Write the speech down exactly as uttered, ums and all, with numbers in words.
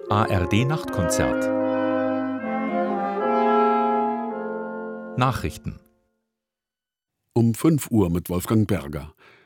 A R D-Nachtkonzert. Nachrichten Um fünf Uhr mit Wolfgang Berger.